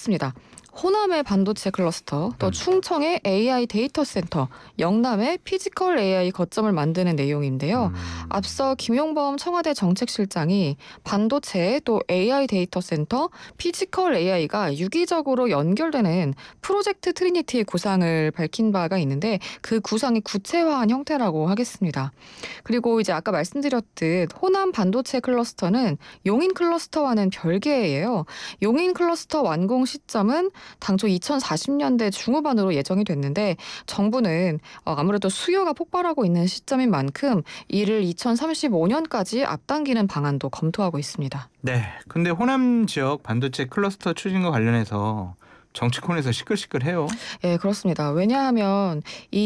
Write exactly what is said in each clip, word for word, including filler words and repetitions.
했습니다. 호남의 반도체 클러스터, 또 음. 충청의 에이아이 데이터 센터, 영남의 피지컬 에이아이 거점을 만드는 내용인데요. 음. 앞서 김용범 청와대 정책실장이 반도체 또 에이아이 데이터 센터, 피지컬 에이아이가 유기적으로 연결되는 프로젝트 트리니티의 구상을 밝힌 바가 있는데 그 구상이 구체화한 형태라고 하겠습니다. 그리고 이제 아까 말씀드렸듯 호남 반도체 클러스터는 용인 클러스터와는 별개예요. 용인 클러스터 완공 시점은 당초 이천사십 년대 중후반으로 예정이 됐는데 정부는 아무래도 수요가 폭발하고 있는 시점인 만큼 이를 이천삼십오 년까지 앞당기는 방안도 검토하고 있습니다. 네. 근데 호남 지역 반도체 클러스터 추진과 관련해서 정치권에서 시끌시끌해요. 예, 그렇습니다. 왜냐하면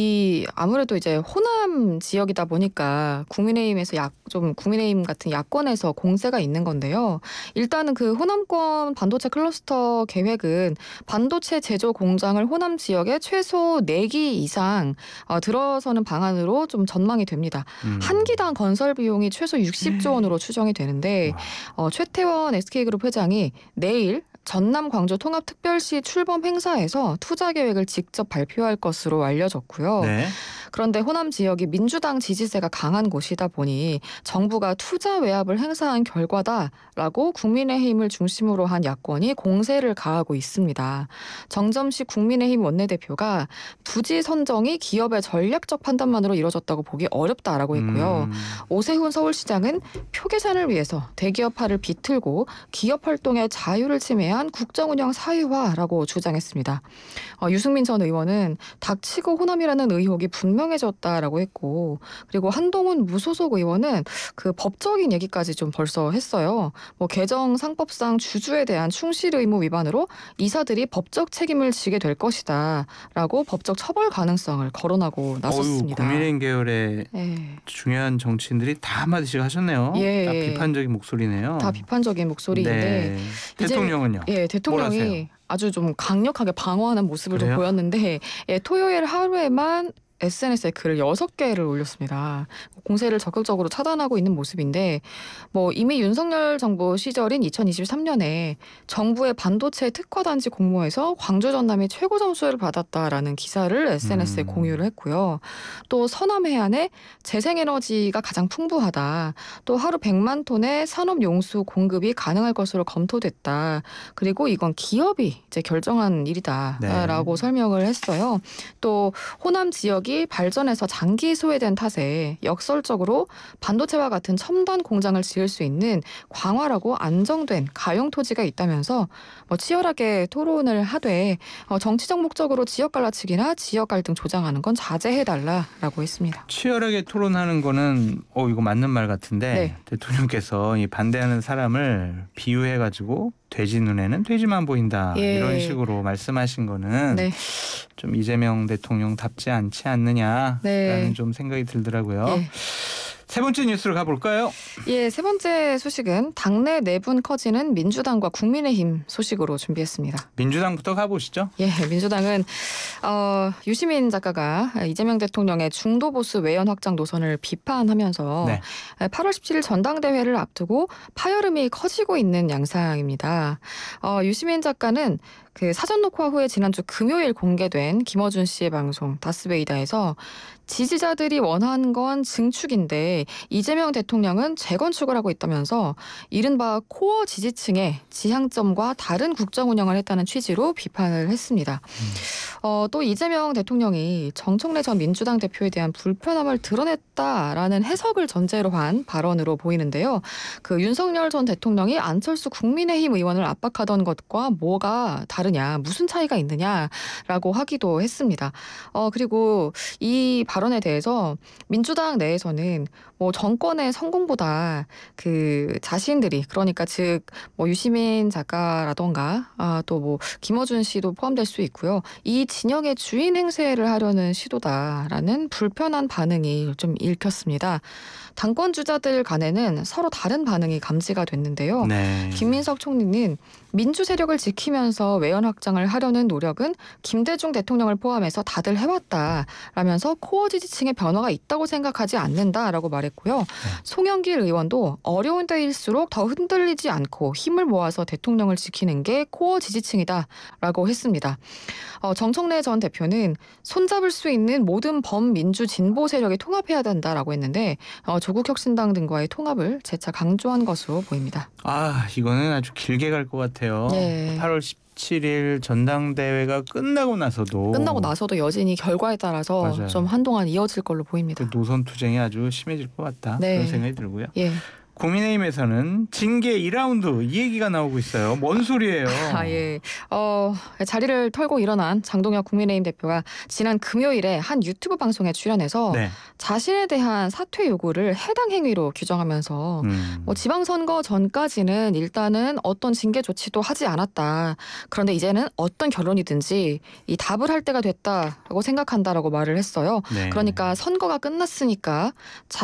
이 아무래도 이제 호남 지역이다 보니까 국민의힘에서 야, 좀 국민의힘 같은 야권에서 공세가 있는 건데요. 일단은 그 호남권 반도체 클러스터 계획은 반도체 제조 공장을 호남 지역에 최소 네 기 이상 어, 들어서는 방안으로 좀 전망이 됩니다. 음. 한 기당 건설 비용이 최소 육십조 원으로 추정이 되는데 어, 최태원 에스케이그룹 회장이 내일 전남 광주 통합특별시 출범 행사에서 투자 계획을 직접 발표할 것으로 알려졌고요. 네. 그런데 호남 지역이 민주당 지지세가 강한 곳이다 보니 정부가 투자 외압을 행사한 결과다라고 국민의힘을 중심으로 한 야권이 공세를 가하고 있습니다. 정점식 국민의힘 원내대표가 부지 선정이 기업의 전략적 판단만으로 이루어졌다고 보기 어렵다라고 했고요. 음. 오세훈 서울시장은 표 계산을 위해서 대기업화를 비틀고 기업 활동의 자유를 침해한 국정운영 사유화라고 주장했습니다. 어, 유승민 전 의원은 닥치고 호남이라는 의혹이 분명해졌다라고 했고, 그리고 한동훈 무소속 의원은 그 법적인 얘기까지 좀 벌써 했어요. 뭐 개정 상법상 주주에 대한 충실 의무 위반으로 이사들이 법적 책임을 지게 될 것이다라고 법적 처벌 가능성을 거론하고 나섰습니다. 어휴, 국민의힘 계열의 예. 중요한 정치인들이 다 한마디씩 하셨네요. 예. 다 비판적인 목소리네요. 다 비판적인 목소리인데 네. 대통령은요? 예, 대통령이 아주 좀 강력하게 방어하는 모습을 좀 그래요? 보였는데 예, 토요일 하루에만 에스엔에스에 글을 여섯 개를 올렸습니다. 공세를 적극적으로 차단하고 있는 모습인데 뭐 이미 윤석열 정부 시절인 이천이십삼 년에 정부의 반도체 특화단지 공모에서 광주 전남이 최고 점수를 받았다라는 기사를 에스엔에스에 음. 공유를 했고요. 또 서남 해안에 재생에너지가 가장 풍부하다. 또 하루 백만 톤의 산업용수 공급이 가능할 것으로 검토됐다. 그리고 이건 기업이 이제 결정한 일이다라고 네. 설명을 했어요. 또 호남 지역이 발전해서 장기 소외된 탓에 역설적으로 반도체와 같은 첨단 공장을 지을 수 있는 광활하고 안정된 가용 토지가 있다면서 뭐 치열하게 토론을 하되 어, 정치적 목적으로 지역 갈라치기나 지역 갈등 조장하는 건 자제해달라라고 했습니다. 치열하게 토론하는 거는 어 이거 맞는 말 같은데 네. 대통령께서 이 반대하는 사람을 비유해가지고 돼지 눈에는 돼지만 보인다 예. 이런 식으로 말씀하신 거는 네. 좀 이재명 대통령답지 않지 않느냐라는 네. 좀 생각이 들더라고요. 예. 세 번째 뉴스로 가볼까요? 예, 세 번째 소식은 당내 내분 커지는 민주당과 국민의힘 소식으로 준비했습니다. 민주당부터 가보시죠. 예, 민주당은 어, 유시민 작가가 이재명 대통령의 중도 보수 외연 확장 노선을 비판하면서 네. 팔월 십칠일 전당대회를 앞두고 파열음이 커지고 있는 양상입니다. 어, 유시민 작가는 그 사전 녹화 후에 지난주 금요일 공개된 김어준 씨의 방송 다스베이다에서 지지자들이 원하는 건 증축인데 이재명 대통령은 재건축을 하고 있다면서 이른바 코어 지지층의 지향점과 다른 국정 운영을 했다는 취지로 비판을 했습니다. 음. 어, 또 이재명 대통령이 정청래 전 민주당 대표에 대한 불편함을 드러냈다라는 해석을 전제로 한 발언으로 보이는데요. 그 윤석열 전 대통령이 안철수 국민의힘 의원을 압박하던 것과 뭐가 다르냐, 무슨 차이가 있느냐라고 하기도 했습니다. 어, 그리고 이 발언에 대해서 민주당 내에서는 뭐 정권의 성공보다 그 자신들이 그러니까 즉 뭐 유시민 작가라던가 아, 또 뭐 김어준 씨도 포함될 수 있고요. 이 진영의 주인 행세를 하려는 시도다라는 불편한 반응이 좀 읽혔습니다. 당권 주자들 간에는 서로 다른 반응이 감지가 됐는데요. 네. 김민석 총리는 민주 세력을 지키면서 외연 확장을 하려는 노력은 김대중 대통령을 포함해서 다들 해왔다라면서 코어 지지층의 변화가 있다고 생각하지 않는다라고 말했고요. 네. 송영길 의원도 어려운 때일수록 더 흔들리지 않고 힘을 모아서 대통령을 지키는 게 코어 지지층이다라고 했습니다. 어, 정청래 전 대표는 손잡을 수 있는 모든 범민주 진보 세력이 통합해야 된다라고 했는데 어, 조국혁신당 등과의 통합을 재차 강조한 것으로 보입니다. 아, 이거는 아주 길게 갈 것 같아요. 네. 팔월 십칠일 전당대회가 끝나고 나서도 끝나고 나서도 여전히 결과에 따라서 맞아요. 좀 한동안 이어질 걸로 보입니다. 그 노선 투쟁이 아주 심해질 것 같다. 네. 그런 생각이 들고요. 예. 국민의힘에서는 징계 이 라운드 이 얘기가 나오고 있어요. 뭔 소리예요? 아, 예. 어, 자리를 털고 일어난 장동혁 국민의힘 대표가 지난 금요일에 한 유튜브 방송에 출연해서 네. 자신에 대한 사퇴 요구를 해당 행위로 규정하면서 음. 뭐 지방선거 전까지는 일단은 어떤 징계 조치도 하지 않았다. 그런데 이제는 어떤 결론이든지 이 답을 할 때가 됐다고 생각한다라고 말을 했어요. 네. 그러니까 선거가 끝났으니까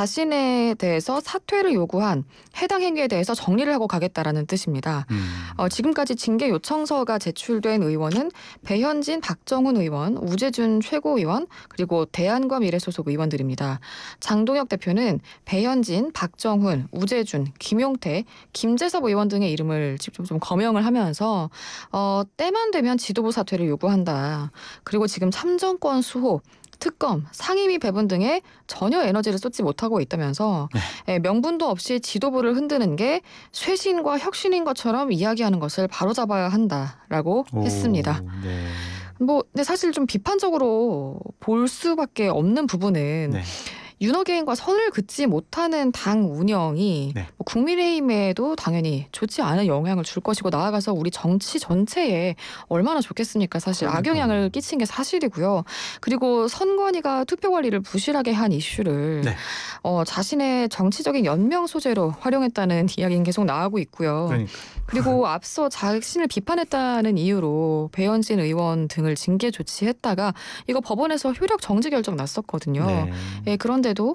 자신에 대해서 사퇴를 요구한 해당 행위에 대해서 정리를 하고 가겠다라는 뜻입니다. 음. 어, 지금까지 징계 요청서가 제출된 의원은 배현진, 박정훈 의원, 우재준 최고위원 그리고 대안과 미래 소속 의원들입니다. 장동혁 대표는 배현진, 박정훈, 우재준, 김용태, 김재섭 의원 등의 이름을 직접 좀 거명을 하면서 어, 때만 되면 지도부 사퇴를 요구한다. 그리고 지금 참정권 수호 특검, 상임위 배분 등에 전혀 에너지를 쏟지 못하고 있다면서 네. 명분도 없이 지도부를 흔드는 게 쇄신과 혁신인 것처럼 이야기하는 것을 바로잡아야 한다라고 오, 했습니다. 네. 뭐 근데 사실 좀 비판적으로 볼 수밖에 없는 부분은 네. 윤호개인과 선을 긋지 못하는 당 운영이 네. 뭐 국민의힘에도 당연히 좋지 않은 영향을 줄 것이고 나아가서 우리 정치 전체에 얼마나 좋겠습니까? 사실 그러니까요. 악영향을 끼친 게 사실이고요. 그리고 선관위가 투표 관리를 부실하게 한 이슈를 네. 어, 자신의 정치적인 연명 소재로 활용했다는 이야기는 계속 나오고 있고요. 그러니까. 그리고 앞서 자신을 비판했다는 이유로 배현진 의원 등을 징계 조치했다가 이거 법원에서 효력 정지 결정 났었거든요. 네. 예, 그런데도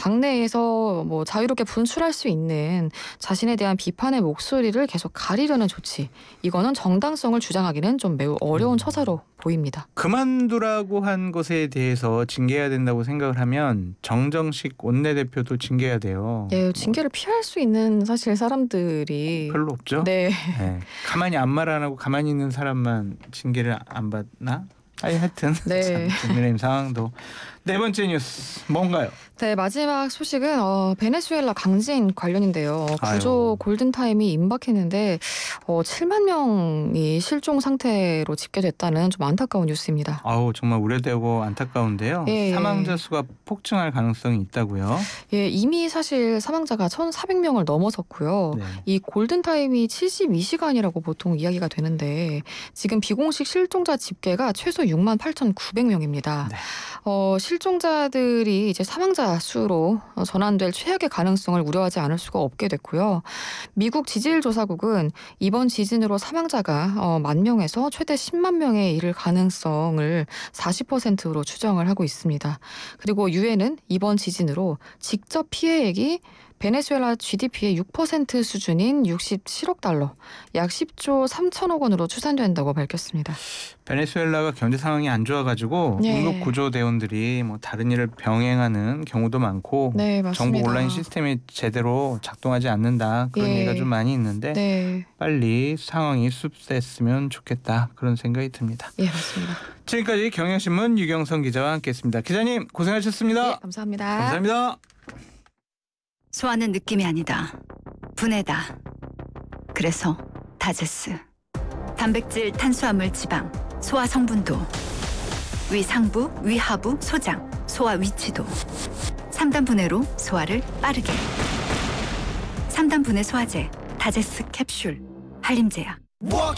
당내에서 뭐 자유롭게 분출할 수 있는 자신에 대한 비판의 목소리를 계속 가리려는 조치. 이거는 정당성을 주장하기는 좀 매우 어려운 처사로 보입니다. 그만두라고 한 것에 대해서 징계해야 된다고 생각을 하면 정정식 원내대표도 징계해야 돼요. 예, 징계를 피할 수 있는 사실 사람들이 별로 없죠. 네. 네. 가만히 아무 말 안 하고 가만히 있는 사람만 징계를 안 받나? 아니 하여튼 네. 국민의힘 상황도. 네 번째 뉴스 뭔가요? 네, 마지막 소식은 어, 베네수엘라 강진 관련인데요. 구조 아유. 골든타임이 임박했는데 어, 칠만 명이 실종 상태로 집계됐다는 좀 안타까운 뉴스입니다. 아우 정말 우려되고 안타까운데요. 예, 사망자 수가 폭증할 가능성이 있다고요? 예, 이미 사실 사망자가 천사백 명을 넘어섰고요. 네. 이 골든타임이 칠십이 시간이라고 보통 이야기가 되는데 지금 비공식 실종자 집계가 최소 육만 팔천구백 명입니다. 네. 어, 실종자들이 이제 사망자 수로 전환될 최악의 가능성을 우려하지 않을 수가 없게 됐고요. 미국 지질조사국은 이번 지진으로 사망자가 어, 만 명에서 최대 십만 명에 이를 가능성을 사십 퍼센트로 추정을 하고 있습니다. 그리고 유엔은 이번 지진으로 직접 피해액이 베네수엘라 지디피의 육 퍼센트 수준인 육십칠억 달러, 약 십조 삼천억 원으로 추산된다고 밝혔습니다. 베네수엘라가 경제 상황이 안 좋아가지고 네. 응급구조대원들이 뭐 다른 일을 병행하는 경우도 많고 네, 맞습니다. 정보 온라인 시스템이 제대로 작동하지 않는다 그런 예. 얘기가 좀 많이 있는데 네, 빨리 상황이 수습됐으면 좋겠다 그런 생각이 듭니다. 예, 맞습니다. 지금까지 경향신문 유경선 기자와 함께했습니다. 기자님 고생하셨습니다. 예, 감사합니다. 감사합니다. 소화는 느낌이 아니다. 분해다. 그래서 다제스. 단백질, 탄수화물, 지방, 소화 성분도, 위 상부, 위 하부, 소장, 소화 위치도. 삼 단 분해로 소화를 빠르게. 삼 단 분해 소화제, 다제스 캡슐, 한림제약.